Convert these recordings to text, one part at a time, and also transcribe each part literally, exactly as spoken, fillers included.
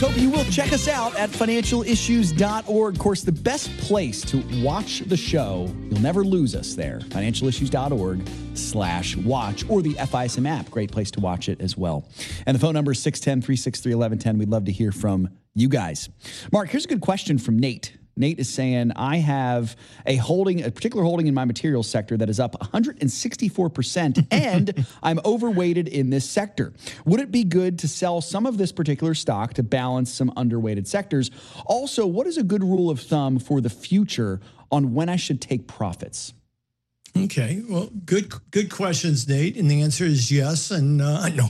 Hope you will check us out at financial issues dot org. Of course, the best place to watch the show, you'll never lose us there, financial issues dot org slash watch, or the F I S M app. Great place to watch it as well. And the phone number is six one zero, three six three, one one one zero. We'd love to hear from you guys. Mark, here's a good question from Nate. Nate is saying, I have a holding, a particular holding in my materials sector that is up one hundred sixty-four percent, and I'm overweighted in this sector. Would it be good to sell some of this particular stock to balance some underweighted sectors? Also, what is a good rule of thumb for the future on when I should take profits? Okay, well, good good questions, Nate. And the answer is yes. And uh, no,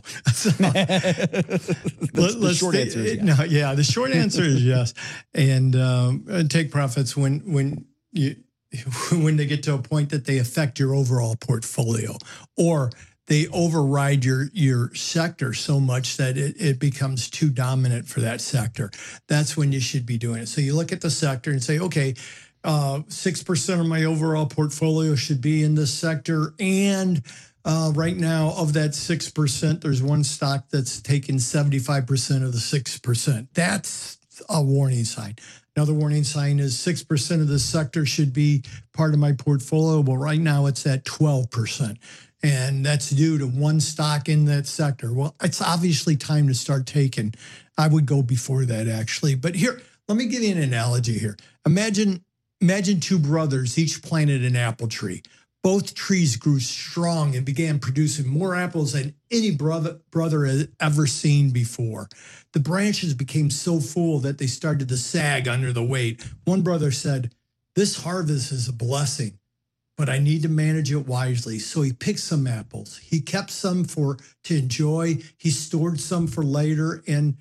the, Let, the short stay, answer is yes. No, yeah, the short answer is yes. And um, take profits when when you when they get to a point that they affect your overall portfolio, or they override your your sector so much that it, it becomes too dominant for that sector. That's when you should be doing it. So you look at the sector and say, okay, Uh, six percent of my overall portfolio should be in this sector. And uh, right now, of that six percent, there's one stock that's taken seventy-five percent of the six percent. That's a warning sign. Another warning sign is six percent of this sector should be part of my portfolio. Well, right now it's at twelve percent. And that's due to one stock in that sector. Well, it's obviously time to start taking. I would go before that, actually. But here, let me give you an analogy here. Imagine Imagine two brothers, each planted an apple tree. Both trees grew strong and began producing more apples than any brother, brother had ever seen before. The branches became so full that they started to sag under the weight. One brother said, "This harvest is a blessing, but I need to manage it wisely." So he picked some apples. He kept some for to enjoy. He stored some for later. And,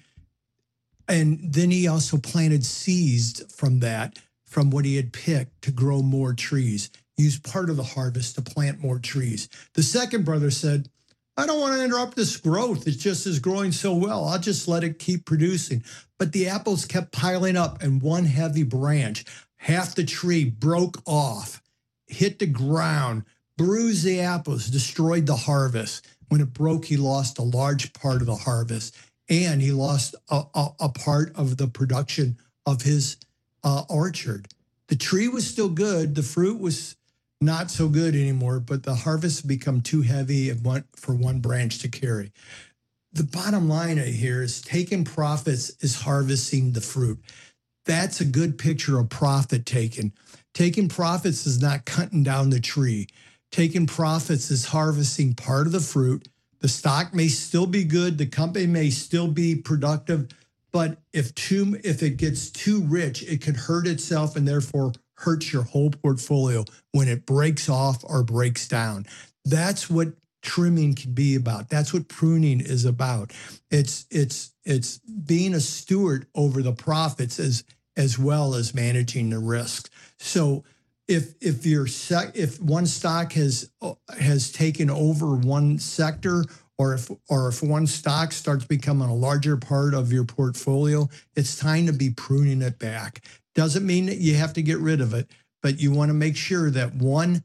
and then he also planted seeds from that, from what he had picked, to grow more trees. Used part of the harvest to plant more trees. The second brother said, "I don't want to interrupt this growth. It just is growing so well. I'll just let it keep producing." But the apples kept piling up, and one heavy branch, half the tree, broke off, hit the ground, bruised the apples, destroyed the harvest. When it broke, he lost a large part of the harvest, and he lost a, a, a part of the production of his Uh, orchard. The tree was still good. The fruit was not so good anymore, but the harvest had become too heavy and one, for one branch to carry. The bottom line here is taking profits is harvesting the fruit. That's a good picture of profit taking. Taking profits is not cutting down the tree. Taking profits is harvesting part of the fruit. The stock may still be good. The company may still be productive. But if too, if it gets too rich, it could hurt itself and therefore hurts your whole portfolio when it breaks off or breaks down. That's what trimming can be about. That's what pruning is about. It's it's it's being a steward over the profits as as well as managing the risks. So if if your sec, if one stock has has taken over one sector, or if or if one stock starts becoming a larger part of your portfolio, it's time to be pruning it back. Doesn't mean that you have to get rid of it, but you want to make sure that one,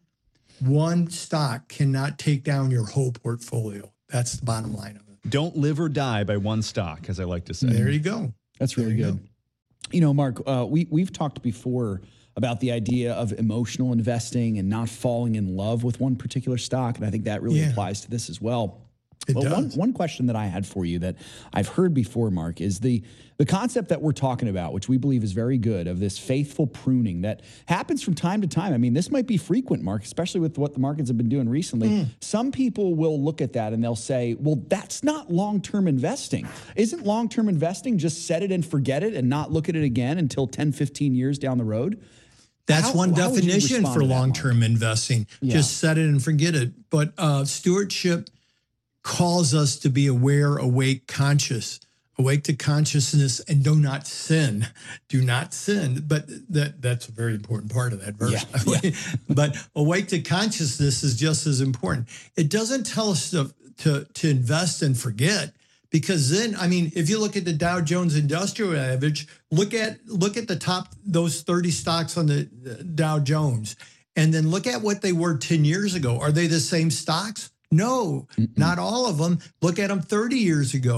one stock cannot take down your whole portfolio. That's the bottom line of it. Don't live or die by one stock, as I like to say. There you go. That's really There you good. go. You know, Mark, uh, we, we've talked before about the idea of emotional investing and not falling in love with one particular stock, and I think that really Yeah. applies to this as well. It well, one, does. one question that I had for you that I've heard before, Mark, is the the concept that we're talking about, which we believe is very good, of this faithful pruning that happens from time to time. I mean, this might be frequent, Mark, especially with what the markets have been doing recently. Mm. Some people will look at that and they'll say, well, that's not long-term investing. Isn't long-term investing just set it and forget it and not look at it again until ten, fifteen years down the road? That's How- one how would you definition respond for to that, Mark? long-term investing. Yeah. Just set it and forget it. But uh, stewardship calls us to be aware, awake, conscious, awake to consciousness, and do not sin. Do not sin. But that that's a very important part of that verse. Yeah, yeah. But awake to consciousness is just as important. It doesn't tell us to, to, to invest and forget, because then, I mean, if you look at the Dow Jones Industrial Average, look at look at the top, those thirty stocks on the Dow Jones, and then look at what they were ten years ago. Are they the same stocks? No, Mm-mm. Not all of them. Look at them thirty years ago.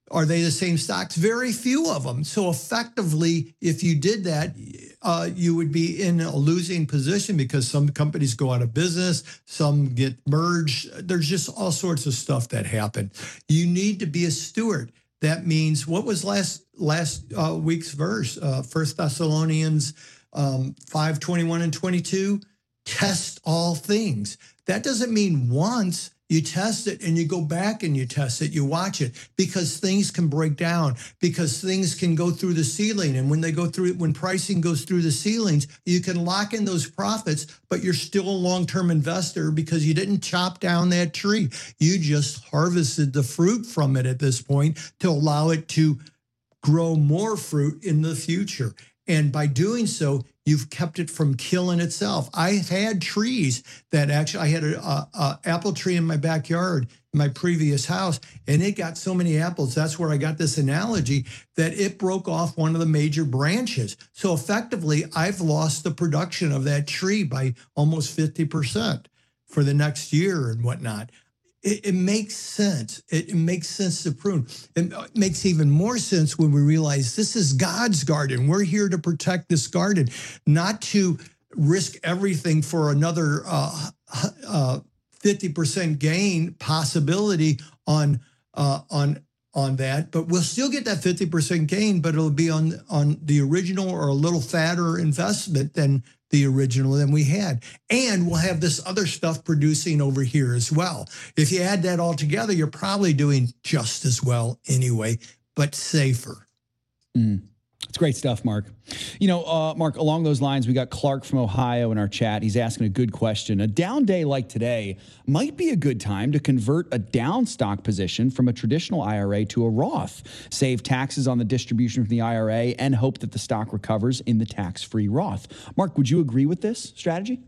Are they the same stocks? Very few of them. So effectively, if you did that, uh, you would be in a losing position because some companies go out of business, some get merged. There's just all sorts of stuff that happen. You need to be a steward. That means, what was last last uh, week's verse? Uh, First Thessalonians um, five, twenty-one and twenty-two, test all things. That doesn't mean once. You test it and you go back and you test it, you watch it, because things can break down, because things can go through the ceiling. And when they go through, when pricing goes through the ceilings, you can lock in those profits, but you're still a long-term investor because you didn't chop down that tree. You just harvested the fruit from it at this point to allow it to grow more fruit in the future. And by doing so, you've kept it from killing itself. I've had trees that actually, I had a, a, a apple tree in my backyard, in my previous house, and it got so many apples. That's where I got this analogy that it broke off one of the major branches. So effectively, I've lost the production of that tree by almost fifty percent for the next year and whatnot. It, it makes sense. It, it makes sense to prune. It makes even more sense when we realize this is God's garden. We're here to protect this garden, not to risk everything for another uh, uh, fifty percent gain possibility on uh, on on that. But we'll still get that fifty percent gain, but it'll be on on the original or a little fatter investment than the original than we had. And we'll have this other stuff producing over here as well. If you add that all together, you're probably doing just as well anyway, but safer. Mm. It's great stuff, Mark. You know, uh, Mark, along those lines, we got Clark from Ohio in our chat. He's asking a good question. A down day like today might be a good time to convert a down stock position from a traditional I R A to a Roth, save taxes on the distribution from the I R A, and hope that the stock recovers in the tax-free Roth. Mark, would you agree with this strategy?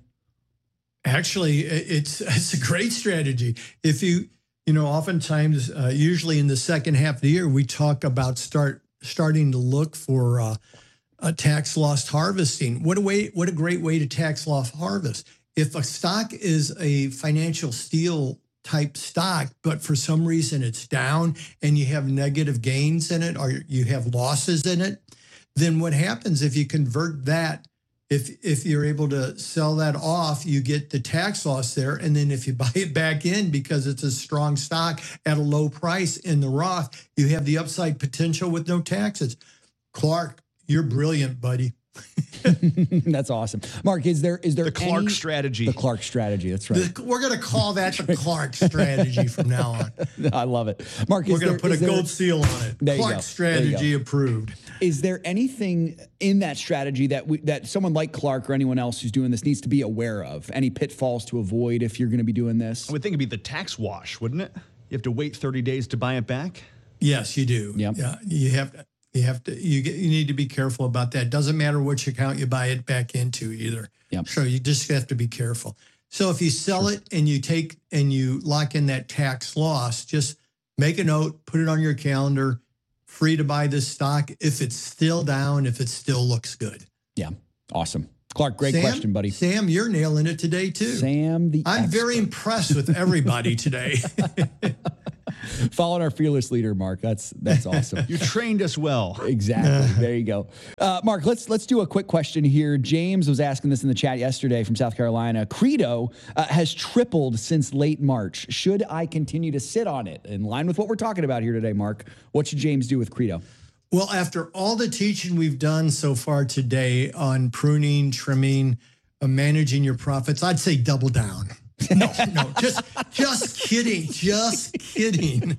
Actually, it's it's a great strategy. If you, you know, oftentimes, uh, usually in the second half of the year, we talk about start starting to look for uh, a tax loss harvesting. What a way! What a great way to tax loss harvest. If a stock is a financial steel type stock, but for some reason it's down and you have negative gains in it or you have losses in it, then what happens if you convert that? If if you're able to sell that off, you get the tax loss there. And then if you buy it back in because it's a strong stock at a low price in the Roth, you have the upside potential with no taxes. Clark, you're brilliant, buddy. That's awesome. Mark, is there is there the Clark any, strategy? The Clark strategy. That's right. The, we're going to call that the Clark strategy from now on. I love it. Mark, we're going to put a there, gold seal on it. There Clark strategy approved. Is there anything in that strategy that we, that someone like Clark or anyone else who's doing this needs to be aware of? Any pitfalls to avoid if you're going to be doing this? I would think it'd be the tax wash, wouldn't it? You have to wait thirty days to buy it back. Yes, you do. Yep. Yeah, you have to. You have to. You get. You need to be careful about that. Doesn't matter which account you buy it back into either. Yep. So you just have to be careful. So if you sell sure. it and you take and you lock in that tax loss, just make a note, put it on your calendar. Free to buy this stock if it's still down, if it still looks good. Yeah, awesome. Clark, great Sam, question, buddy. Sam, you're nailing it today too. Sam, the I'm expert. very impressed with everybody today. Following our fearless leader, Mark. That's that's awesome. You trained us well. Exactly. There you go. Uh, Mark, let's let's do a quick question here. James was asking this in the chat yesterday from South Carolina. Credo uh, has tripled since late March. Should I continue to sit on it? In line with what we're talking about here today, Mark, what should James do with Credo? Well, after all the teaching we've done so far today on pruning, trimming, uh, managing your profits, I'd say double down. No, no, just just kidding, just kidding.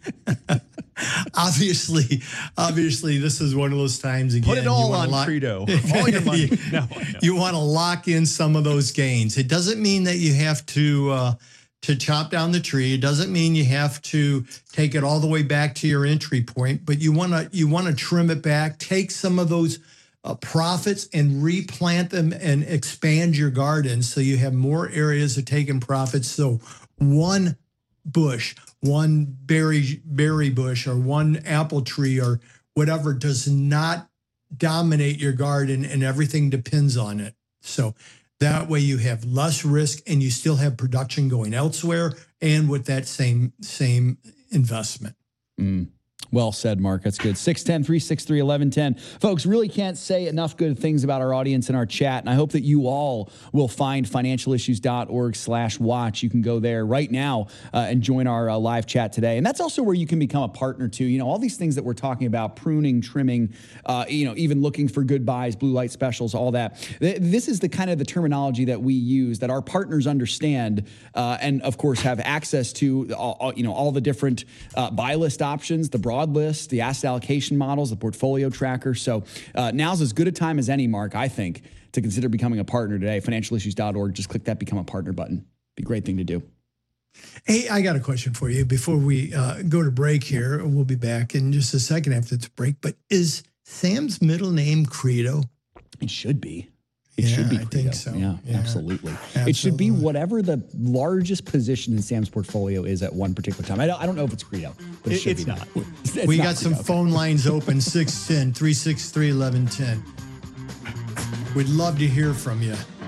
obviously, obviously, this is one of those times again. Put it all on lock, Credo, all your money. No, no. You want to lock in some of those gains. It doesn't mean that you have to uh, to chop down the tree. It doesn't mean you have to take it all the way back to your entry point, but you want to you want to trim it back. Take some of those Uh, profits and replant them and expand your garden so you have more areas of taking profits. So one bush, one berry berry bush, or one apple tree, or whatever does not dominate your garden, and everything depends on it. So that way you have less risk and you still have production going elsewhere and with that same same investment. Mm. Well said, Mark. That's good. six one zero, three six three, one one one zero. Folks, really can't say enough good things about our audience in our chat, and I hope that you all will find financialissues.org slash watch. You can go there right now uh, and join our uh, live chat today. And that's also where you can become a partner too. You know, all these things that we're talking about, pruning, trimming, uh, you know, even looking for good buys, blue light specials, all that. This is the kind of the terminology that we use that our partners understand uh, and, of course, have access to, all, you know, all the different uh, buy list options, the broad list, the asset allocation models, the portfolio tracker. So uh, now's as good a time as any, Mark, I think, to consider becoming a partner today. financial issues dot org. Just click that Become a Partner button. Be a great thing to do. Hey, I got a question for you before we uh, go to break here. We'll be back in just a second after this break. But is Sam's middle name Credo? It should be. It yeah, should be I Credo. think so. Yeah, Yeah. absolutely. Absolutely. It should be whatever the largest position in Sam's portfolio is at one particular time. I don't, I don't know if it's Credo, but it, It- should it's be. not. It's, it's we not got some Credo. phone lines open, six one zero, three six three, one one one zero. We'd love to hear from you.